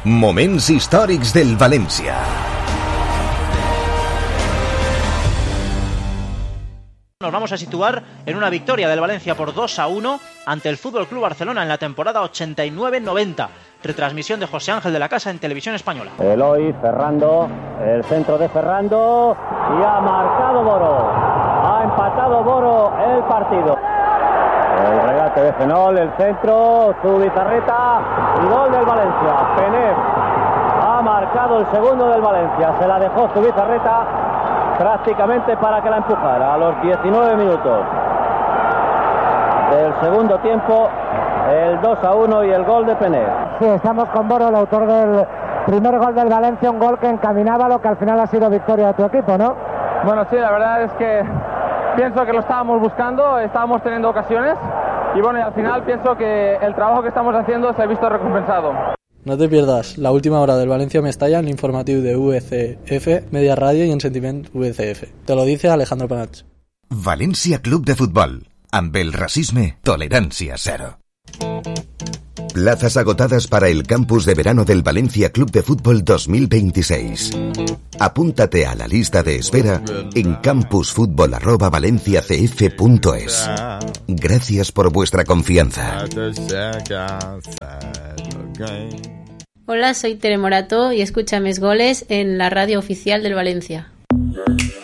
Moments històrics del València. Nos vamos a situar en una victoria del Valencia por 2-1 ante el FC Barcelona en la temporada 89-90. Retransmisión de José Ángel de la Casa en Televisión Española. Eloy, Ferrando, el centro de Ferrando y ha marcado Boro. Ha empatado Boro el partido. El regate de Fenol, el centro, Zubizarreta y gol del Valencia. Pené ha marcado el segundo del Valencia. Se la dejó Zubizarreta prácticamente para que la empujara a los 19 minutos del segundo tiempo. El 2-1 y el gol de Pené. Sí, estamos con Boro, el autor del primer gol del Valencia, un gol que encaminaba lo que al final ha sido victoria de tu equipo, ¿no? Bueno, sí, la verdad es que pienso que lo estábamos buscando, estábamos teniendo ocasiones y bueno, y al final pienso que el trabajo que estamos haciendo se ha visto recompensado. No te pierdas la última hora del Valencia Mestalla en l'informatiu de VCF, Media Radio y en Sentiment VCF. Te lo dice Alejandro Panach. València Club de Futbol. Amb el racisme, tolerancia cero. Plazas agotadas para el campus de verano del Valencia Club de Fútbol 2026. Apúntate a la lista de espera en campusfutbol@valenciacf.es. Gracias por vuestra confianza. Hola, soy Tere Morató y escucha Mis Goles en la radio oficial del Valencia.